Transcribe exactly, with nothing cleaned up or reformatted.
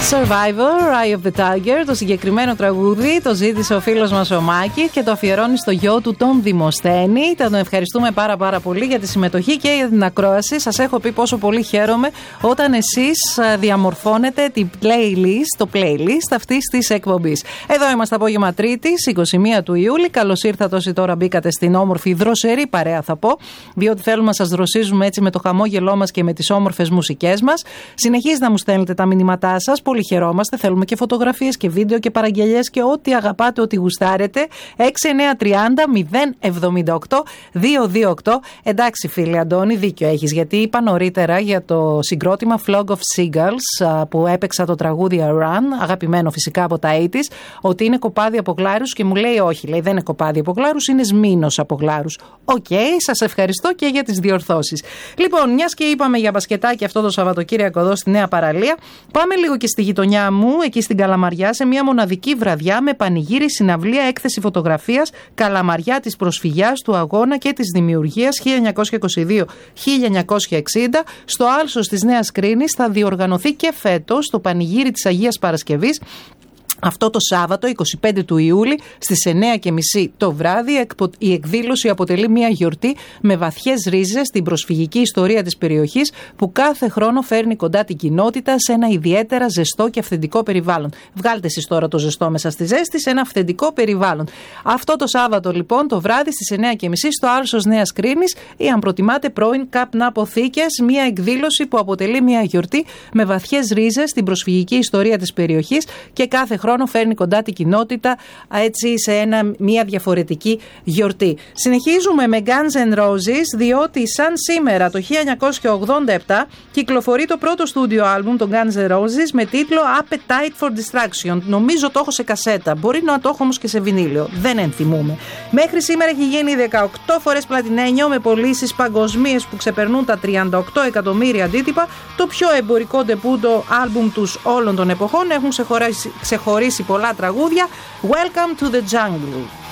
Survivor, Eye of the Tiger. Το συγκεκριμένο τραγούδι το ζήτησε ο φίλος μας ο Μάκης και το αφιερώνει στο γιο του τον Δημοσθένη. Τον ευχαριστούμε πάρα πάρα πολύ για τη συμμετοχή και για την ακρόαση. Σας έχω πει πόσο πολύ χαίρομαι όταν εσείς διαμορφώνετε την playlist, το playlist αυτής της εκπομπής. Εδώ είμαστε απόγευμα Τρίτης, εικοστή πρώτη του Ιούλη. Καλώς ήρθατε όσοι τώρα μπήκατε στην όμορφη δροσερή παρέα, θα πω, διότι θέλουμε να σας δροσίζουμε έτσι με το χαμόγελό μας και με τις όμορφες μουσικές μας. Συνεχίζετε να μου στέλνετε τα μηνύματά σας. Πολύ χαιρόμαστε. Θέλουμε και φωτογραφίες και βίντεο και παραγγελιές και ό,τι αγαπάτε, ό,τι γουστάρετε. έξι εννιά τρία μηδέν μηδέν εβδομήντα οκτώ διακόσια είκοσι οκτώ. Εντάξει, φίλε Αντώνη, δίκιο έχεις. Γιατί είπα νωρίτερα για το συγκρότημα Flock of Seagulls που έπαιξα το τραγούδι Run, αγαπημένο φυσικά από τα ογδόντα, ότι είναι κοπάδι από γλάρους και μου λέει όχι, λέει δεν είναι κοπάδι από γλάρους, είναι σμήνος από γλάρους. Οκ, okay, σας ευχαριστώ και για τις διορθώσεις. Λοιπόν, μιας και είπαμε για μπασκετάκι αυτό το Σαββατοκύριακο εδώ στη Νέα Παραλία, πάμε λίγο και στη γειτονιά μου, εκεί στην Καλαμαριά, σε μια μοναδική βραδιά με πανηγύρι, συναυλία, έκθεση φωτογραφίας, Καλαμαριά της προσφυγιάς, του αγώνα και της δημιουργίας χίλια εννιακόσια είκοσι δύο με χίλια εννιακόσια εξήντα. Στο άλσος της Νέας Κρίνης θα διοργανωθεί και φέτος το πανηγύρι της Αγίας Παρασκευής. Αυτό το Σάββατο, εικοστή πέμπτη του Ιούλη, στις εννιά και μισή το βράδυ, η εκδήλωση αποτελεί μια γιορτή με βαθιές ρίζες στην προσφυγική ιστορία της περιοχής, που κάθε χρόνο φέρνει κοντά την κοινότητα σε ένα ιδιαίτερα ζεστό και αυθεντικό περιβάλλον. Βγάλτε εσείς τώρα το ζεστό μέσα στη ζέστη, σε ένα αυθεντικό περιβάλλον. Αυτό το Σάββατο, λοιπόν, το βράδυ στις εννιά και μισή στο άλσος Νέας Κρίνης, ή αν προτιμάτε, πρώην Καπνά Αποθήκες, μια εκδήλωση που αποτελεί μια γιορτή με βαθιές ρίζες στην προσφυγική ιστορία της περιοχής και κάθε χρόνο χρόνο φέρνει κοντά την κοινότητα έτσι σε ένα, μια διαφορετική γιορτή. Συνεχίζουμε με Guns N' Roses, διότι σαν σήμερα το χίλια εννιακόσια ογδόντα επτά κυκλοφορεί το πρώτο στούντιο άλμπουμ των Guns N' Roses με τίτλο Appetite for Destruction. Νομίζω το έχω σε κασέτα, μπορεί να το έχω όμως και σε βινίλιο, δεν ενθυμούμε. Μέχρι σήμερα έχει γίνει δεκαοκτώ φορές πλατινένιο με πωλήσεις παγκοσμίες που ξεπερνούν τα τριάντα οκτώ εκατομμύρια αντίτυπα. Το πιο εμπορικό ντεμπούτο άλμπουμ τους όλων των εποχών, έχουν ξεχωρίσει πολλά τραγούδια. Welcome to the Jungle.